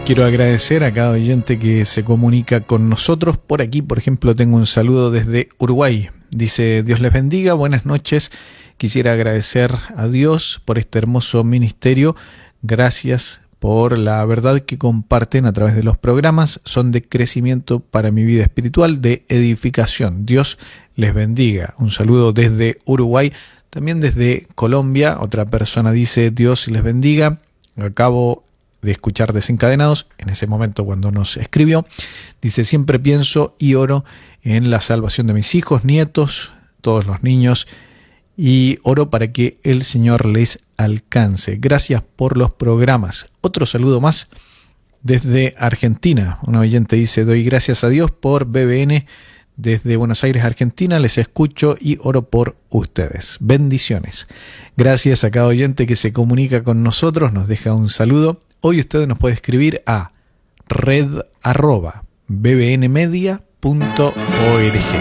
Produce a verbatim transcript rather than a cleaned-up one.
Quiero agradecer a cada oyente que se comunica con nosotros. Por aquí, por ejemplo, tengo un saludo desde Uruguay. Dice: Dios les bendiga, buenas noches. Quisiera agradecer a Dios por este hermoso ministerio. Gracias por la verdad que comparten a través de los programas. Son de crecimiento para mi vida espiritual, de edificación. Dios les bendiga. Un saludo desde Uruguay. También desde Colombia, otra persona dice: Dios les bendiga. Acabo de escuchar Desencadenados, en ese momento cuando nos escribió. Dice: siempre pienso y oro en la salvación de mis hijos, nietos, todos los niños, y oro para que el Señor les alcance. Gracias por los programas. Otro saludo más desde Argentina. Un oyente dice: doy gracias a Dios por B B N desde Buenos Aires, Argentina. Les escucho y oro por ustedes. Bendiciones. Gracias a cada oyente que se comunica con nosotros, nos deja un saludo. Hoy usted nos puede escribir a red arroba bbnmedia punto org.